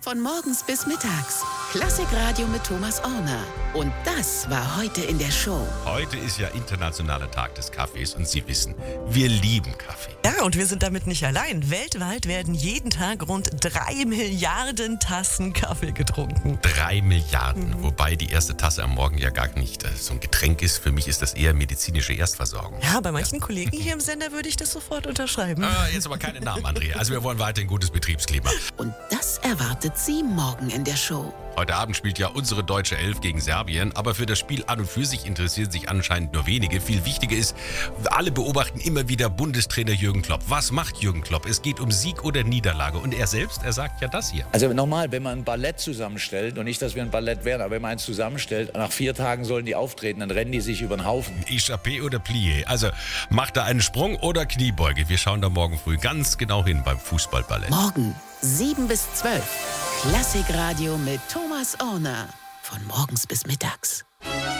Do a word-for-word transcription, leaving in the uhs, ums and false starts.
Von morgens bis mittags. Klassikradio mit Thomas Orner. Und das war heute in der Show. Heute ist ja Internationaler Tag des Kaffees und Sie wissen, wir lieben Kaffee. Ja, und wir sind damit nicht allein. Weltweit werden jeden Tag rund drei Milliarden Tassen Kaffee getrunken. Drei Milliarden, mhm. Wobei die erste Tasse am Morgen ja gar nicht äh, so ein Getränk ist. Für mich ist das eher medizinische Erstversorgung. Ja, bei manchen ja. Kollegen hier im Sender würde ich das sofort unterschreiben. Ah, jetzt aber keine Namen, Andrea. Also wir wollen weiterhin gutes Betriebsklima. Und das erwartet Sie morgen in der Show. Heute Abend spielt ja unsere deutsche Elf gegen Serbien, aber für das Spiel an und für sich interessieren sich anscheinend nur wenige. Viel wichtiger ist, alle beobachten immer wieder Bundestrainer Jürgen Klopp. Was macht Jürgen Klopp? Es geht um Sieg oder Niederlage. Und er selbst, er sagt ja das hier. Also nochmal, wenn man ein Ballett zusammenstellt, und nicht, dass wir ein Ballett wären, aber wenn man eins zusammenstellt, nach vier Tagen sollen die auftreten, dann rennen die sich über den Haufen. Échappé oder Plié. Also macht er einen Sprung oder Kniebeuge? Wir schauen da morgen früh ganz genau hin beim Fußballballett. Morgen sieben bis zwölf. Klassikradio mit Thomas Orner. Von morgens bis mittags.